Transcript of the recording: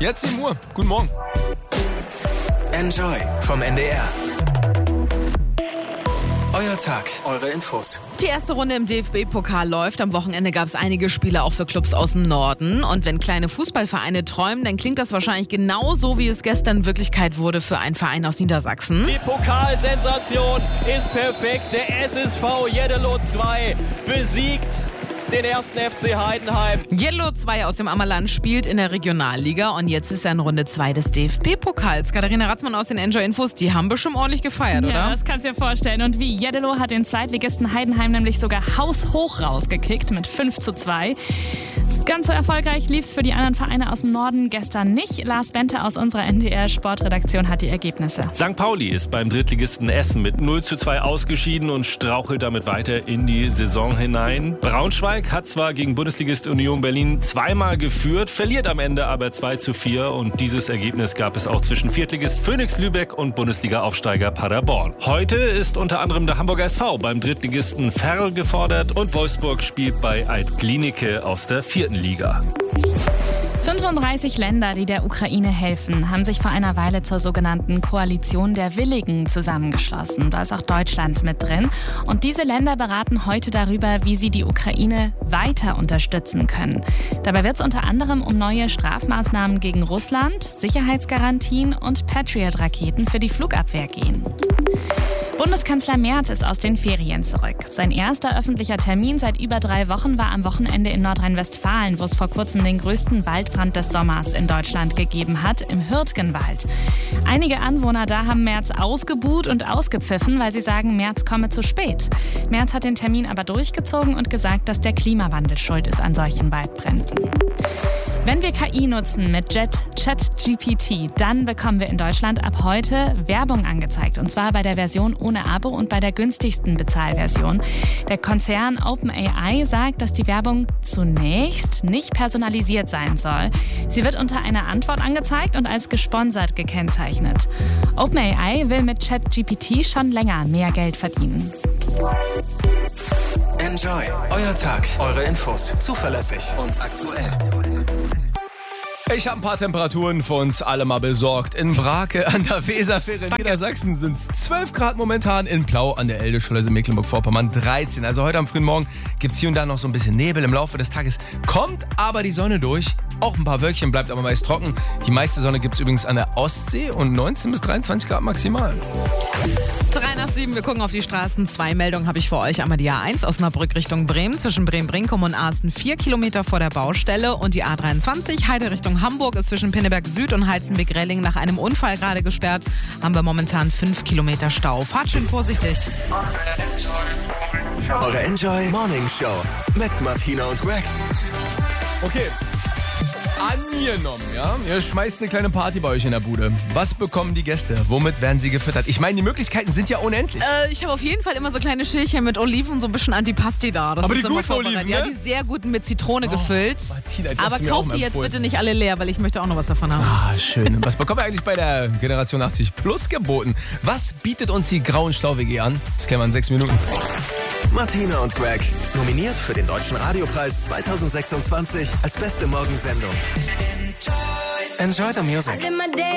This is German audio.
Jetzt 7 Uhr. Guten Morgen. Enjoy vom NDR. Euer Tag, eure Infos. Die erste Runde im DFB-Pokal läuft. Am Wochenende gab es einige Spiele auch für Clubs aus dem Norden. Und wenn kleine Fußballvereine träumen, dann klingt das wahrscheinlich genauso, wie es gestern Wirklichkeit wurde für einen Verein aus Niedersachsen. Die Pokalsensation ist perfekt. Der SSV Jeddelo 2 besiegt den ersten FC Heidenheim. Jeddelo 2 aus dem Ammerland spielt in der Regionalliga und jetzt ist er in Runde 2 des DFB-Pokals. Katharina Ratzmann aus den Enjoy-Infos, die haben bestimmt ordentlich gefeiert, oder? Ja, das kannst du dir vorstellen. Und wie Jeddelo hat den Zweitligisten Heidenheim nämlich sogar haushoch rausgekickt mit 5:2. Ganz so erfolgreich lief es für die anderen Vereine aus dem Norden gestern nicht. Lars Bente aus unserer NDR-Sportredaktion hat die Ergebnisse. St. Pauli ist beim Drittligisten Essen mit 0:2 ausgeschieden und strauchelt damit weiter in die Saison hinein. Braunschweig hat zwar gegen Bundesligist Union Berlin zweimal geführt, verliert am Ende aber 2:4 und dieses Ergebnis gab es auch zwischen Viertligist Phoenix Lübeck und Bundesliga-Aufsteiger Paderborn. Heute ist unter anderem der Hamburger SV beim Drittligisten Ferl gefordert und Wolfsburg spielt bei Alt-Glienicke aus der 4. Liga. 35 Länder, die der Ukraine helfen, haben sich vor einer Weile zur sogenannten Koalition der Willigen zusammengeschlossen. Da ist auch Deutschland mit drin. Und diese Länder beraten heute darüber, wie sie die Ukraine weiter unterstützen können. Dabei wird es unter anderem um neue Strafmaßnahmen gegen Russland, Sicherheitsgarantien und Patriot-Raketen für die Flugabwehr gehen. Bundeskanzler Merz ist aus den Ferien zurück. Sein erster öffentlicher Termin seit über 3 Wochen war am Wochenende in Nordrhein-Westfalen, wo es vor kurzem den größten Waldbrand des Sommers in Deutschland gegeben hat, im Hürtgenwald. Einige Anwohner da haben Merz ausgebuht und ausgepfiffen, weil sie sagen, Merz komme zu spät. Merz hat den Termin aber durchgezogen und gesagt, dass der Klimawandel schuld ist an solchen Waldbränden. Wenn wir KI nutzen mit ChatGPT, dann bekommen wir in Deutschland ab heute Werbung angezeigt. Und zwar bei der Version ohne Abo und bei der günstigsten Bezahlversion. Der Konzern OpenAI sagt, dass die Werbung zunächst nicht personalisiert sein soll. Sie wird unter einer Antwort angezeigt und als gesponsert gekennzeichnet. OpenAI will mit ChatGPT schon länger mehr Geld verdienen. Enjoy, euer Tag, eure Infos. Zuverlässig und aktuell. Ich habe ein paar Temperaturen für uns alle mal besorgt. In Brake an der Weserfähre in Niedersachsen sind es 12 Grad momentan. In Plau an der Eldeschleuse Mecklenburg-Vorpommern 13. Also heute am frühen Morgen gibt es hier und da noch so ein bisschen Nebel. Im Laufe des Tages kommt aber die Sonne durch. Auch ein paar Wölkchen, bleibt aber meist trocken. Die meiste Sonne gibt es übrigens an der Ostsee und 19 bis 23 Grad maximal. 7, wir gucken auf die Straßen. 2 Meldungen habe ich für euch. Einmal die A1 Osnabrück Richtung Bremen, zwischen Bremen-Brinkum und Asten 4 Kilometer vor der Baustelle. Und die A23 Heide Richtung Hamburg ist zwischen Pinneberg Süd und Heizenbeck-Relling nach einem Unfall gerade gesperrt. Haben wir momentan 5 Kilometer Stau. Fahrt schön vorsichtig. Eure Enjoy Morning Show mit Martina und Greg. Okay. Angenommen, ja? Ihr schmeißt eine kleine Party bei euch in der Bude. Was bekommen die Gäste? Womit werden sie gefüttert? Ich meine, die Möglichkeiten sind ja unendlich. Ich habe auf jeden Fall immer so kleine Schälchen mit Oliven und so ein bisschen Antipasti da. Das aber ist die immer guten Oliven, ne? Ja, die sehr guten mit Zitrone gefüllt. Martina, die hast aber du mir auch kauft mal die jetzt empfohlen. bitte nicht alle leer, weil ich möchte auch noch was davon haben. Ah, schön. Was bekommen wir eigentlich bei der Generation 80 Plus geboten? Was bietet uns die grauen Stau-WG an? Das klären wir in 6 Minuten. Martina und Greg, nominiert für den Deutschen Radiopreis 2026 als beste Morgensendung. Enjoy the music.